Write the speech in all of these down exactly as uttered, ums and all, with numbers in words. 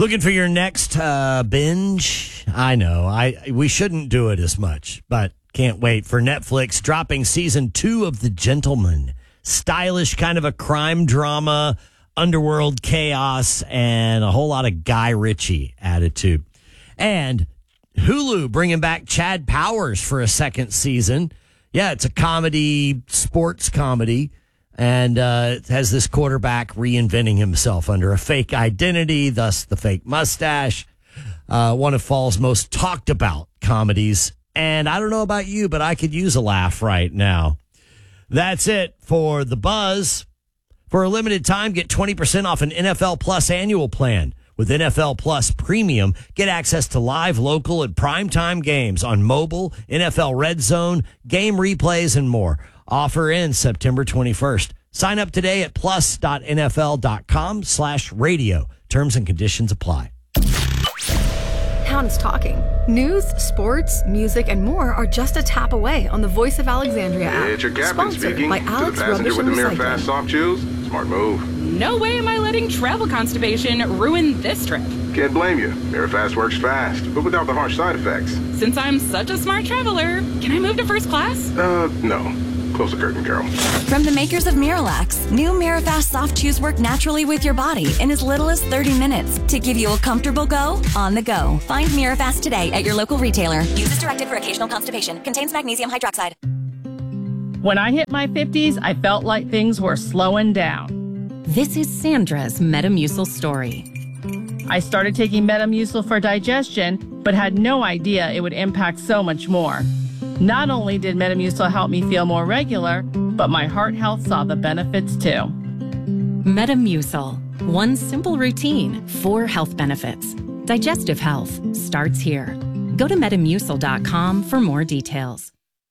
Looking for your next uh, binge? I know. I we shouldn't do it as much, but can't wait for Netflix dropping season two of The Gentleman. Stylish, kind of a crime drama, underworld chaos, and a whole lot of Guy Ritchie attitude. And Hulu bringing back Chad Powers for a second season. Yeah, it's a comedy, sports comedy. And uh, it has this quarterback reinventing himself under a fake identity, thus the fake mustache. Uh, one of fall's most talked about comedies. And I don't know about you, but I could use a laugh right now. That's it for The Buzz. For a limited time, get twenty percent off an N F L Plus annual plan. With N F L Plus Premium, get access to live, local, and primetime games on mobile, N F L Red Zone, game replays, and more. Offer ends September twenty-first. Sign up today at plus.nfl.com slash radio. Terms and conditions apply. Town's talking. News, sports, music, and more are just a tap away on the Voice of Alexandria app. It's your captain Sponsored speaking. by To the Alex passenger Rubbish with the and Mirror Recycling. Fast soft chews, smart move. No way am I letting travel constipation ruin this trip. Can't blame you. Mirror Fast works fast, but without the harsh side effects. Since I'm such a smart traveler, can I move to first class? Uh, no. Close the curtain, Carol. From the makers of Miralax, new Mirafast soft chews work naturally with your body in as little as thirty minutes to give you a comfortable go on the go. Find Mirafast today at your local retailer. Use as directed for occasional constipation. Contains magnesium hydroxide. When I hit my fifties, I felt like things were slowing down. This is Sandra's Metamucil story. I started taking Metamucil for digestion, but had no idea it would impact so much more. Not only did Metamucil help me feel more regular, but my heart health saw the benefits too. Metamucil. One simple routine, four health benefits. Digestive health starts here. Go to metamucil dot com for more details.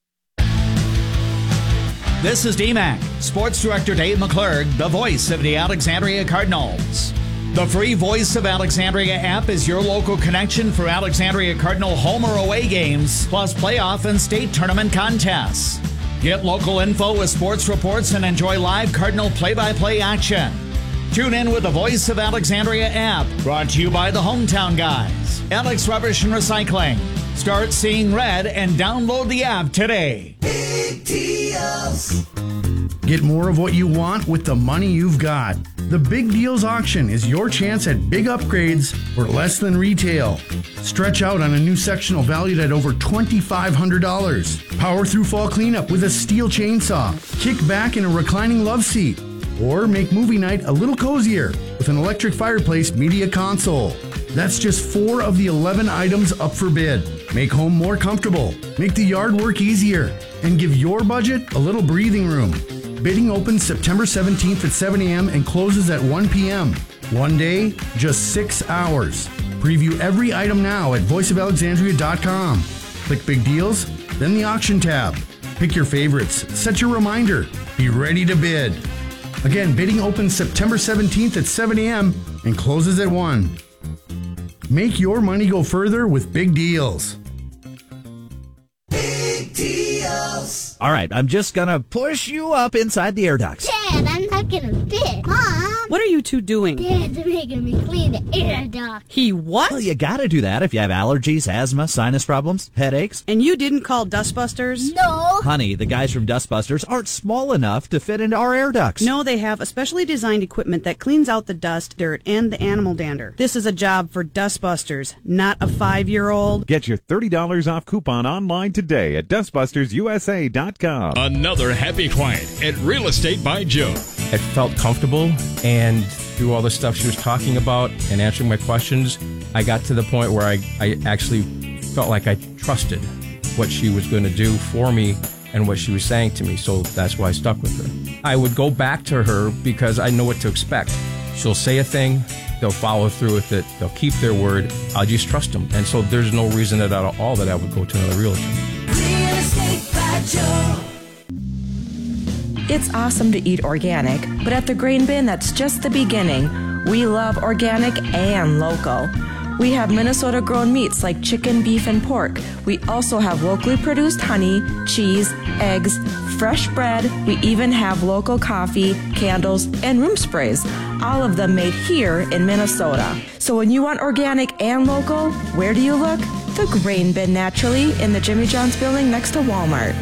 This is D MAC, Sports Director Dave McClurg, the voice of the Alexandria Cardinals. The free Voice of Alexandria app is your local connection for Alexandria Cardinal home or away games, plus playoff and state tournament contests. Get local info with sports reports and enjoy live Cardinal play-by-play action. Tune in with the Voice of Alexandria app, brought to you by the Hometown Guys, Alex Rubbish and Recycling. Start seeing red and download the app today. Big deals. Get more of what you want with the money you've got. The Big Deals Auction is your chance at big upgrades for less than retail. Stretch out on a new sectional valued at over twenty-five hundred dollars. Power through fall cleanup with a steel chainsaw. Kick back in a reclining love seat. Or make movie night a little cozier with an electric fireplace media console. That's just four of the eleven items up for bid. Make home more comfortable, make the yard work easier, and give your budget a little breathing room. Bidding opens September seventeenth at seven a.m. and closes at one p.m. One day, just six hours. Preview every item now at voice of alexandria dot com. Click Big Deals, then the Auction tab. Pick your favorites, set your reminder, be ready to bid. Again, bidding opens September seventeenth at seven a.m. and closes at one. Make your money go further with Big Deals. Big deals. All right, I'm just going to push you up inside the air ducts. Dad, I'm not going to fit. Mom. What are you two doing? Dad's making me clean the air duct. He what? Well, you got to do that if you have allergies, asthma, sinus problems, headaches. And you didn't call Dustbusters? No. Honey, the guys from Dustbusters aren't small enough to fit into our air ducts. No, they have a specially designed equipment that cleans out the dust, dirt, and the animal dander. This is a job for Dustbusters, not a five-year-old. Get your thirty dollars off coupon online today at dust busters u s a dot com. Another happy client at Real Estate by Joe. I felt comfortable, and through all the stuff she was talking about and answering my questions, I got to the point where I, I actually felt like I trusted what she was going to do for me and what she was saying to me, so that's why I stuck with her. I would go back to her because I know what to expect. She'll say a thing, they'll follow through with it, they'll keep their word, I'll just trust them. And so there's no reason at all that I would go to another realtor. Real Estate by Joe. It's awesome to eat organic, but at the Grain Bin, that's just the beginning. We love organic and local. We have Minnesota-grown meats like chicken, beef, and pork. We also have locally produced honey, cheese, eggs, fresh bread. We even have local coffee, candles, and room sprays. all of them made here in Minnesota. So when you want organic and local, where do you look? The Grain Bin, naturally, in the Jimmy John's building next to Walmart.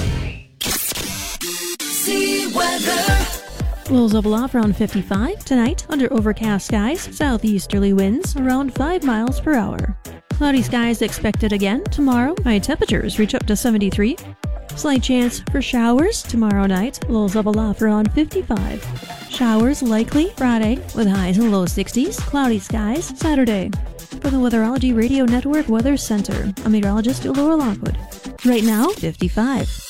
See weather. Lows of aloft around fifty-five. Tonight, under overcast skies, southeasterly winds around five miles per hour. Cloudy skies expected again tomorrow. High temperatures reach up to seventy-three. Slight chance for showers tomorrow night. Lows of aloft around fifty-five. Showers likely Friday with highs in the low sixties. Cloudy skies Saturday. For the Weatherology Radio Network Weather Center, I'm meteorologist Laura Lockwood. Right now, fifty-five.